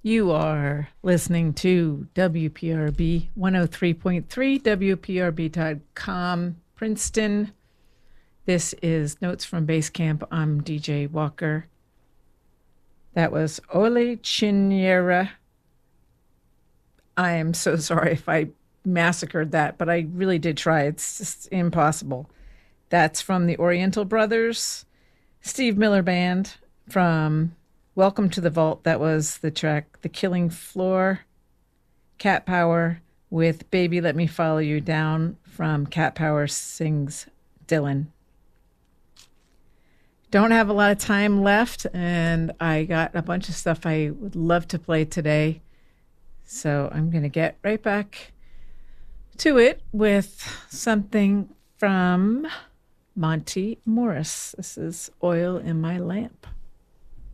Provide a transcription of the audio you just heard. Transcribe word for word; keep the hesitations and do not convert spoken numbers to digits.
You are listening to W P R B one oh three point three, W P R B dot com, Princeton. This is Notes from Base Camp. I'm D J Walker. That was Ole Chinera. I am so sorry if I massacred that, but I really did try. It's just impossible. That's from the Oriental Brothers, Steve Miller Band. From Welcome to the Vault, that was the track The Killing Floor. Cat Power with Baby Let Me Follow You Down from Cat Power Sings Dylan. Don't have a lot of time left, and I got a bunch of stuff I would love to play today. So I'm going to get right back to it with something from Monty Morris. This is Oil in My Lamp.